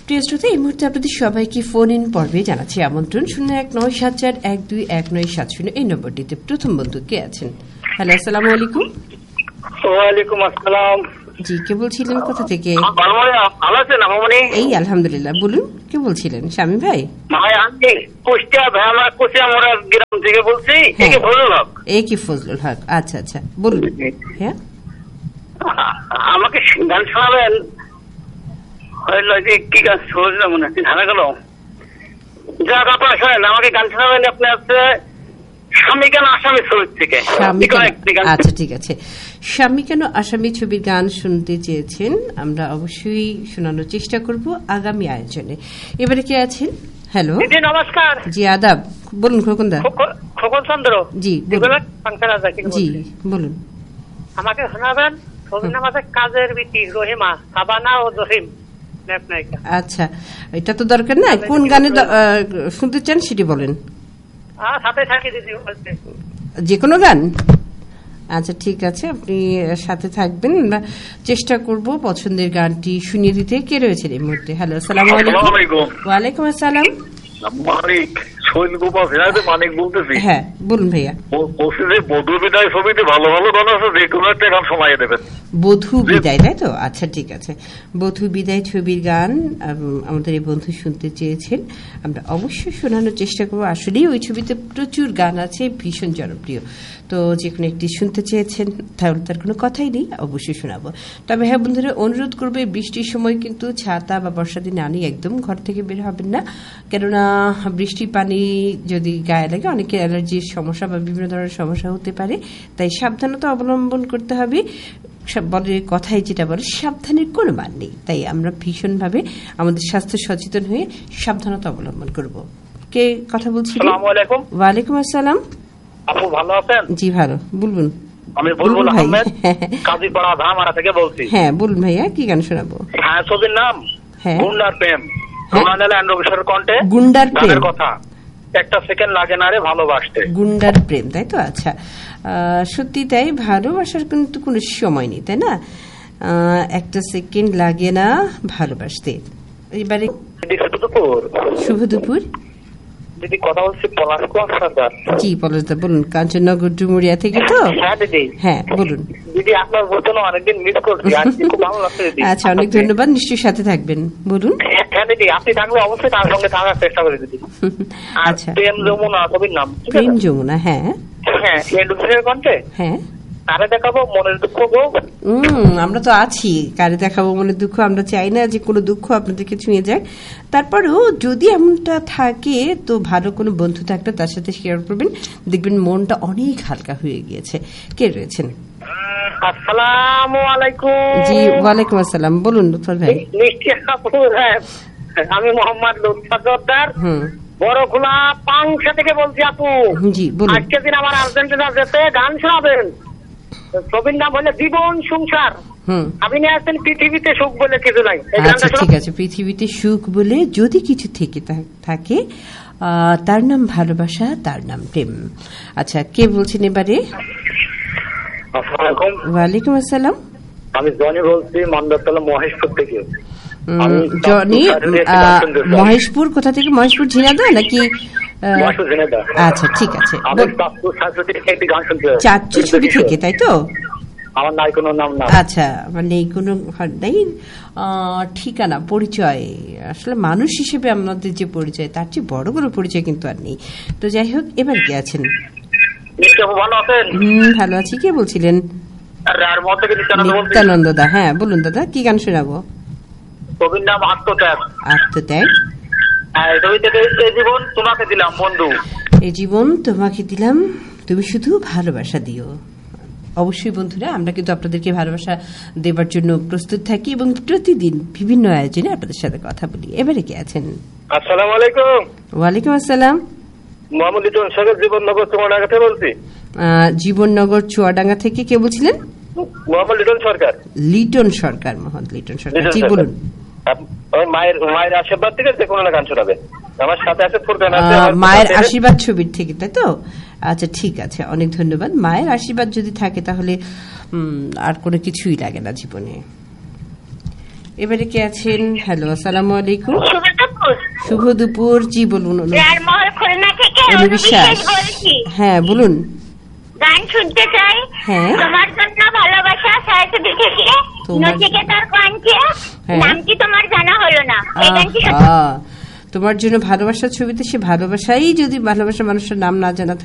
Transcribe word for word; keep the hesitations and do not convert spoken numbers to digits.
প্রিয় শ্রোতা, এই মুহূর্তে আপনাদের সবাইকে ফোন ইন পর্বে জানাচ্ছি আমন্ত্রণ। শূন্য এক নয় সাত চার এক দুই এক নয় সাত শূন্য এই নম্বরটিতে প্রথম বন্ধু কে আছেন? হ্যালো, আসসালামু আলাইকুম। ওয়ালাইকুম আসসালাম। জি, কে বলছিলেন, কোথা থেকে? ভালো আছেন? এই আলহামদুলিল্লাহ। বলুন, কে বলছিলেন? স্বামী ভাই? আমি কুষ্টিয়া ভেলা কুষ্টিয়া মোড়া গ্রাম থেকে বলছি। ফজলুল হক। এ কি ফজলুল হক? আচ্ছা আচ্ছা, বলুন। হ্যাঁ, আমাকে গান শোনাবেন? কি গান শুনলাম মনে হচ্ছে ধারা গেল। যাক, আপনারা শোনেন, আমাকে গান শোনাবেন। আপনি আছে স্বামী কেন আসামি ছবির থেকে। আচ্ছা ঠিক আছে, স্বামী কেন আসামি ছবির গান শুনতে চেয়েছেন, আমরা অবশ্যই শোনানোর চেষ্টা করব আগামী আয়োজনে। এবারে কে আছেন? হ্যালো, নমস্কার। জি আদাব, বলুন। খোকন দা? খোকন চন্দ্র। জি জি বলুন। আমাকে শোনাবেন ছবির নাম আছে কাজের বিটি, রহিমা, সাবানা ও জহিম। আচ্ছা, এটা তো দরকার না। কোন গানে শুনতে চান সেটি বলেন। যে কোনো গান? আচ্ছা ঠিক আছে, আপনি সাথে থাকবেন, আমরা চেষ্টা করব পছন্দের গানটি শুনিয়ে দিতে। কে রয়েছেন এই মুহূর্তে? হ্যালো, আসসালামু আলাইকুম। ওয়ালাইকুম আসসালাম। মানিক বলতেছি। হ্যাঁ বলুন ভাইয়া। বধু বিদায় ছবিতে ভালো ভালো গান আছে, যে কোনো একটা গান শোনাই দেবেন। বধু বিদায়, তাই তো? আচ্ছা ঠিক আছে, বধু বিদায় ছবির গান আমাদের এই বন্ধু শুনতে চেয়েছেন, আমরা অবশ্যই শোনানোর চেষ্টা করবো। আসলেই ওই ছবিতে প্রচুর গান আছে, ভীষণ জনপ্রিয়। তো যে কোনো একটি শুনতে চেয়েছেন, তাহলে তার কোনো কথাই নেই, অবশ্যই শোনাবো। তবে হ্যাঁ বন্ধুরা, অনুরোধ করবে বৃষ্টির সময় কিন্তু ছাতা বা বর্ষা দিনে আনি একদম ঘর থেকে বের হবেন না, কেননা বৃষ্টির পানি যদি গায়ে লাগে অনেকে অ্যালার্জির সমস্যা বা বিভিন্ন ধরনের সমস্যা হতে পারে, তাই সাবধানতা অবলম্বন করতে হবে। বলে কথাই যেটা বলে, সাবধানের কোনো মান নেই, তাই আমরা ভীষণভাবে আমাদের স্বাস্থ্য সচেতন হয়ে সাবধানতা অবলম্বন করব। কে কথা বলছিলেন? ওয়ালাইকুম আসসালাম। আপু ভালো আছেন? জি ভালো। বলুন। আমি বুলবুল আহমেদ, কাজীপাড়া ধামারা থেকে বলছি। হ্যাঁ বলুন ভাইয়া, কি গান শোনাবো? হ্যাঁ, ছবির নাম গুন্ডার প্রেম, কণ্ঠে। গুন্ডার প্রেম কথা, একটা সেকেন্ড লাগে না রে ভালোবাসতে। গুন্ডার প্রেম, তাই তো? আচ্ছা, সত্যি তাই, ভালোবাসার কিন্তু কোনো সময় নেই, তাই না? একটা সেকেন্ড লাগে না ভালোবাসতে। এবারে শুভ দুপুর। দিদি কথা বলছি পলাশ সরকার। জি পলাশ দা, বলুন। কাঞ্চননগর ডুমুরিয়া থেকে তো? হ্যাঁ দিদি। হ্যাঁ বলুন। দিদি আপনার বলতেন অনেকদিন মিস করছি, আজকে খুব ভালো লাগছে দিদি। আচ্ছা, অনেক ধন্যবাদ, নিশ্চয়ই সাথে থাকবেন। বলুন। হ্যাঁ দিদি, আপনি থাকলে অবশ্যই তার সঙ্গে থাকার চেষ্টা করি দিদি। আচ্ছা, প্রেম যমুনা ছবির নাম। প্রেম যমুনা, হ্যাঁ হ্যাঁ, কণ্ঠে। হ্যাঁ, কারে দেখাবো মনের দুঃখ গো। হম আমরা তো আছি, কারে দেখাবো মনের দুঃখ। আমরা চাই না যে কোনো দুঃখ আপনাদেরকে ছুঁয়ে যায়, তারপরেও যদি এমনটা থাকে তো ভালো কোনো বন্ধু থাকলে তার সাথে শেয়ার করবেন, দেখবেন মনটা অনেক হালকা হয়ে গিয়েছে। কে রয়েছেন? আসসালামু আলাইকুম। জি ওয়ালাইকুম আসসালাম। বলুন লুৎফর ভাই। আমি মোহাম্মদ লুৎফর সর্দার, বড় খোলা পাংশা থেকে বলছি আপু। জি বলুন। আজকে দিন আমার আর্জেন্টিনা যেতে গান শোনাবেন। ছবির নাম হলে জীবন সংসার। আপনি নিয়ে আসছেন পৃথিবীতে সুখ বলে কিছু নাই। আচ্ছা ঠিক আছে, পৃথিবীতে সুখ বলে যদি কিছু থেকে থাকে তার নাম ভালোবাসা, তার নাম প্রেম। আচ্ছা, কে বলছেন এবারে? ওয়ালাইকুম আসসালাম। আমি জনি বলছি মান্দারতলা মহেশপুর থেকে। জনি মহেশপুর কোথা থেকে? মহেশপুর ঝিনাইদহ নাকি? আচ্ছা ঠিক আছে, চাচ্চু ছবি থেকে, তাই তো? আমার নাই কোনো নাম না। আচ্ছা, মানে এই কোনো নেই ঠিকানা, পরিচয়। আসলে মানুষ হিসেবে আমাদের যে পরিচয়, তার চেয়ে বড় কোনো পরিচয় কিন্তু আর নেই। তো যাই হোক, এবার কে আছেন? হম ভালো আছি। কে বলছিলেন? নিত্যানন্দ দা। হ্যাঁ বলুন দাদা, কি গান শোনাবো? ছবির নাম আত্মত্যাগ। আত্মত্যাগ। জীবন তোমাকে দিলাম বন্ধু, এই জীবন তোমাকে দিলাম, তুমি শুধু ভালোবাসা দিও। অবশ্যই বন্ধুরা, আমরা কিন্তু আপনাদেরকে ভালোবাসা দেবার জন্য প্রস্তুত থাকি এবং প্রতিদিন বিভিন্ন আয়োজনে আপনাদের সাথে কথা বলি। এবারে কে আছেন? আসসালামু আলাইকুম। ওয়ালাইকুম আসসালাম। মোহাম্মদ লিটন সরকার, জীবননগর চুয়াডাঙ্গা থেকে বলছি। জীবননগর চুয়াডাঙ্গা থেকে কে বলছিলেন? মোহাম্মদ লিটন সরকার। লিটন সরকার, মোহাম্মদ লিটন সরকার। জি বলুন। মায়ের মায়ের আশীর্বাদ থেকে যে কোনো গান শোনাবে। আমার সাথে আছে ফুরকান। মায়ের আশীর্বাদ ছবির থেকে, তাই তো? আচ্ছা ঠিক আছে, অনেক ধন্যবাদ। মায়ের আশীর্বাদ যদি থাকে তাহলে আর কোনো কিছুই লাগে না জীবনে। এবারে কে আছেন? হ্যালো, আসসালামু আলাইকুম। শুভ দুপুর। জি বলুন। বিশ্বাস। হ্যাঁ বলুন। গান শুনতে চাই। হ্যাঁ। তোমার জন্য ভালোবাসা সাহিত্য থেকে নচিকেতার কণ্ঠে। নামটি তোমার জানা হলো না। এই গানটি তোমার জন্য ভালোবাসা ছবিতে সে ভালোবাসাই যদি ভালোবাসা মানুষের নাম না জানা